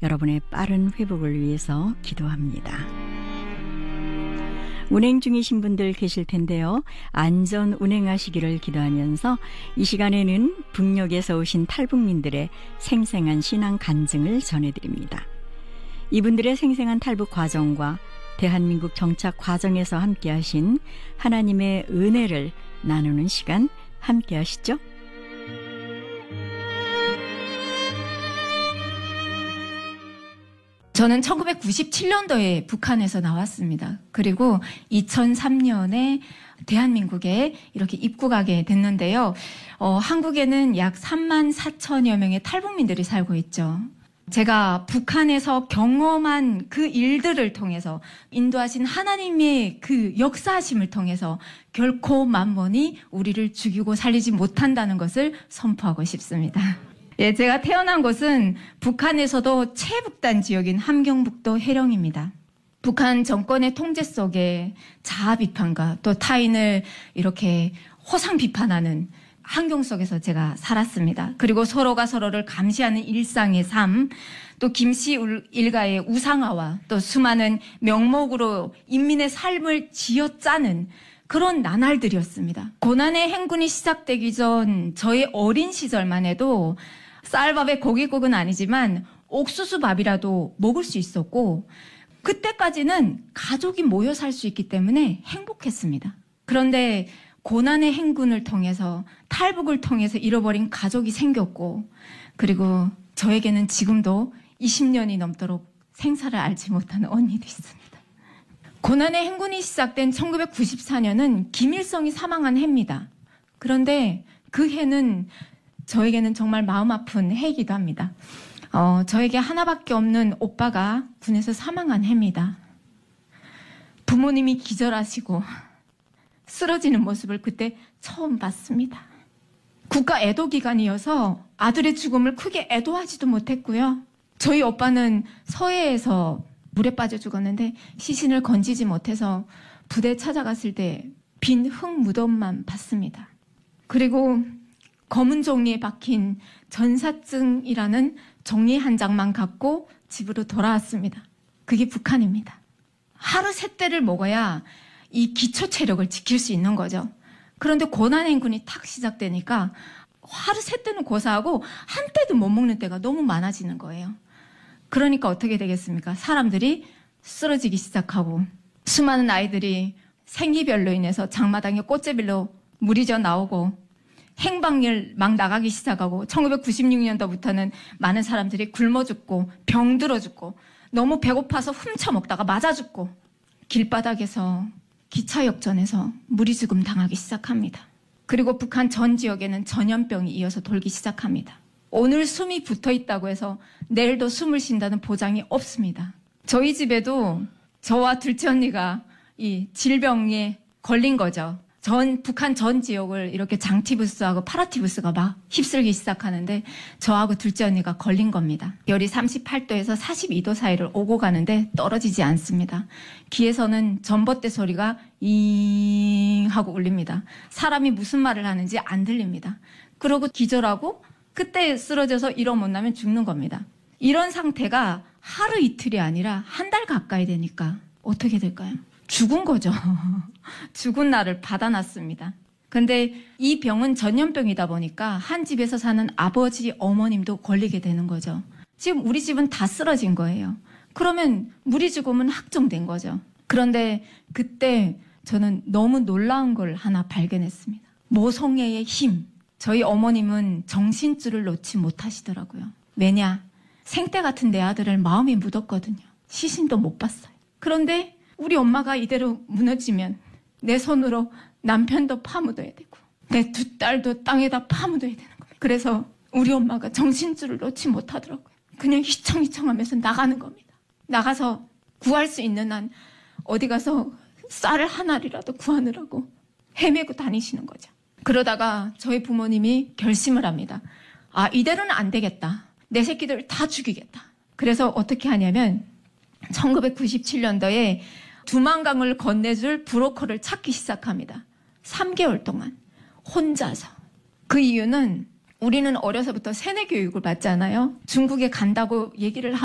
여러분의 빠른 회복을 위해서 기도합니다. 운행 중이신 분들 계실 텐데요. 안전 운행하시기를 기도하면서 이 시간에는 북녘에서 오신 탈북민들의 생생한 신앙 간증을 전해드립니다. 이분들의 생생한 탈북 과정과 대한민국 정착 과정에서 함께하신 하나님의 은혜를 나누는 시간 함께하시죠. 저는 1997년도에 북한에서 나왔습니다. 그리고 2003년에 대한민국에 이렇게 입국하게 됐는데요. 한국에는 약 3만 4천여 명의 탈북민들이 살고 있죠. 제가 북한에서 경험한 그 일들을 통해서 인도하신 하나님의 그 역사하심을 통해서 결코 만몬이 우리를 죽이고 살리지 못한다는 것을 선포하고 싶습니다. 예, 제가 태어난 곳은 북한에서도 최북단 지역인 함경북도 해령입니다. 북한 정권의 통제 속에 자아 비판과 또 타인을 이렇게 호상 비판하는 환경 속에서 제가 살았습니다. 그리고 서로가 서로를 감시하는 일상의 삶, 또 김씨 일가의 우상화와 또 수많은 명목으로 인민의 삶을 쥐어짜는 그런 나날들이었습니다. 고난의 행군이 시작되기 전 저의 어린 시절만 해도 쌀밥에 고깃국은 아니지만 옥수수밥이라도 먹을 수 있었고 그때까지는 가족이 모여 살 수 있기 때문에 행복했습니다. 그런데 고난의 행군을 통해서 탈북을 통해서 잃어버린 가족이 생겼고 그리고 저에게는 지금도 20년이 넘도록 생사를 알지 못하는 언니도 있습니다. 고난의 행군이 시작된 1994년은 김일성이 사망한 해입니다. 그런데 그 해는 저에게는 정말 마음 아픈 해이기도 합니다. 저에게 하나밖에 없는 오빠가 군에서 사망한 해입니다. 부모님이 기절하시고 쓰러지는 모습을 그때 처음 봤습니다. 국가 애도 기간이어서 아들의 죽음을 크게 애도하지도 못했고요. 저희 오빠는 서해에서 물에 빠져 죽었는데 시신을 건지지 못해서 부대 찾아갔을 때 빈 흙 무덤만 봤습니다. 그리고 검은 종이에 박힌 전사증이라는 종이 한 장만 갖고 집으로 돌아왔습니다. 그게 북한입니다. 하루 3때를 먹어야 이 기초 체력을 지킬 수 있는 거죠. 그런데 고난행군이 탁 시작되니까 하루 3때는 고사하고 한 때도 못 먹는 때가 너무 많아지는 거예요. 그러니까 어떻게 되겠습니까? 사람들이 쓰러지기 시작하고 수많은 아이들이 생기별로 인해서 장마당에 꽃제비로 물이 져 나오고 행방일 막 나가기 시작하고 1996년도부터는 많은 사람들이 굶어 죽고 병들어 죽고 너무 배고파서 훔쳐 먹다가 맞아 죽고 길바닥에서 기차역전에서 무리수금 당하기 시작합니다. 그리고 북한 전 지역에는 전염병이 이어서 돌기 시작합니다. 오늘 숨이 붙어 있다고 해서 내일도 숨을 쉰다는 보장이 없습니다. 저희 집에도 저와 둘째 언니가 이 질병에 걸린 거죠. 북한 전 지역을 이렇게 장티부스하고 파라티부스가 막 휩쓸기 시작하는데 저하고 둘째 언니가 걸린 겁니다. 열이 38도에서 42도 사이를 오고 가는데 떨어지지 않습니다. 귀에서는 전봇대 소리가 잉 하고 울립니다. 사람이 무슨 말을 하는지 안 들립니다. 그러고 기절하고 그때 쓰러져서 일어 못 나면 죽는 겁니다. 이런 상태가 하루 이틀이 아니라 한 달 가까이 되니까 어떻게 될까요? 죽은 거죠. 죽은 날을 받아놨습니다. 근데 이 병은 전염병이다 보니까 한 집에서 사는 아버지, 어머님도 걸리게 되는 거죠. 지금 우리 집은 다 쓰러진 거예요. 그러면 무리 죽음은 확정된 거죠. 그런데 그때 저는 너무 놀라운 걸 하나 발견했습니다. 모성애의 힘. 저희 어머님은 정신줄을 놓지 못하시더라고요. 왜냐? 생때 같은 내 아들을 마음에 묻었거든요. 시신도 못 봤어요. 그런데 우리 엄마가 이대로 무너지면 내 손으로 남편도 파묻어야 되고 내 두 딸도 땅에다 파묻어야 되는 거예요. 그래서 우리 엄마가 정신줄을 놓지 못하더라고요. 그냥 휘청휘청하면서 나가는 겁니다. 나가서 구할 수 있는 한 어디 가서 쌀을 한 알이라도 구하느라고 헤매고 다니시는 거죠. 그러다가 저희 부모님이 결심을 합니다. 아, 이대로는 안 되겠다. 내 새끼들 다 죽이겠다. 그래서 어떻게 하냐면 1997년도에 두만강을 건네줄 브로커를 찾기 시작합니다. 3개월 동안 혼자서. 그 이유는 우리는 어려서부터 세뇌 교육을 받잖아요. 중국에 간다고 얘기를